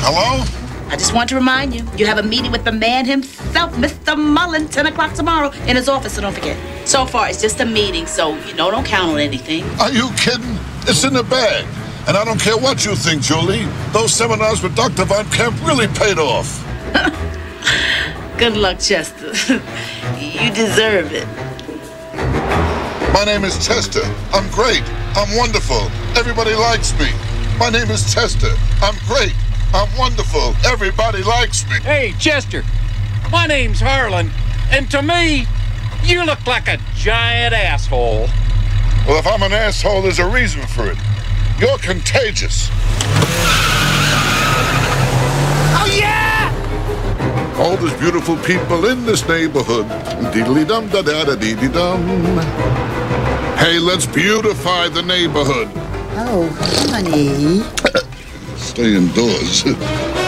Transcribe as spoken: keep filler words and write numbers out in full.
Hello? I just want to remind you, you have a meeting with the man himself, Mister Mullen, ten o'clock tomorrow in his office, so don't forget. So far, it's just a meeting, so, you know, don't count on anything. Are you kidding? It's in the bag. And I don't care what you think, Julie. Those seminars with Doctor Von Kemp really paid off. Good luck, Chester. You deserve it. My name is Chester. I'm great. I'm wonderful. Everybody likes me. My name is Chester. I'm great. I'm wonderful. Everybody likes me. Hey, Chester. My name's Harlan. And to me, you look like a giant asshole. Well, if I'm an asshole, there's a reason for it. You're contagious. Oh, yeah! All these beautiful people in this neighborhood. Diddly-dum, da-da-da-dee-dee-dum. Hey, let's beautify the neighborhood. Oh, honey. Stay indoors.